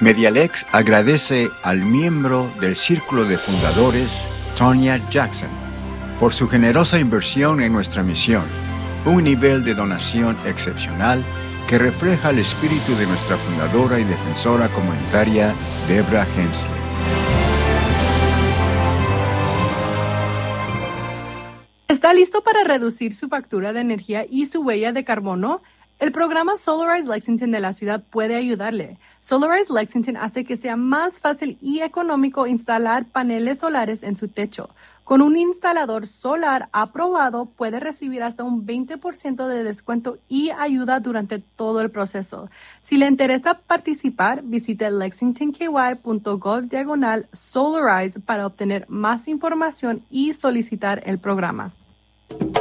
Medialex agradece al miembro del Círculo de Fundadores, Tonya Jackson, por su generosa inversión en nuestra misión, un nivel de donación excepcional que refleja el espíritu de nuestra fundadora y defensora comunitaria, Debra Hensley. ¿Está listo para reducir su factura de energía y su huella de carbono? El programa Solarize Lexington de la ciudad puede ayudarle. Solarize Lexington hace que sea más fácil y económico instalar paneles solares en su techo. Con un instalador solar aprobado, puede recibir hasta un 20% de descuento y ayuda durante todo el proceso. Si le interesa participar, visite lexingtonky.gov/Solarize para obtener más información y solicitar el programa.